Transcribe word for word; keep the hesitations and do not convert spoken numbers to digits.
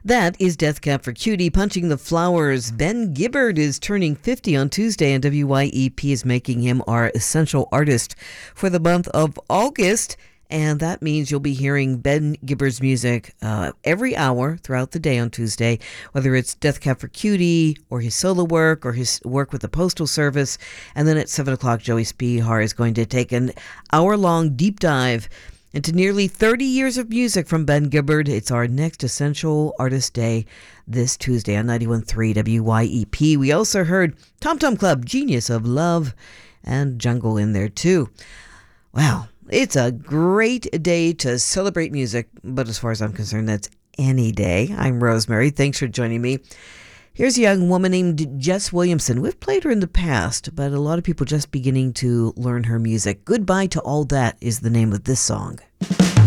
That is Death Cab for Cutie, Punching the Flowers. Ben Gibbard is turning fifty on Tuesday, and W Y E P is making him our essential artist for the month of August. And that means you'll be hearing Ben Gibbard's music uh, every hour throughout the day on Tuesday, whether it's Death Cab for Cutie or his solo work or his work with the Postal Service. And then at seven o'clock, Joey Spihar is going to take an hour-long deep dive into nearly thirty years of music from Ben Gibbard. It's our next Essential Artist Day this Tuesday on ninety-one point three W Y E P. We also heard Tom Tom Club, Genius of Love, and Jungle in there too. Wow, it's a great day to celebrate music, but as far as I'm concerned, that's any day. I'm Rosemary. Thanks for joining me. Here's a young woman named Jess Williamson. We've played her in the past, but a lot of people just beginning to learn her music. Goodbye to All That is the name of this song.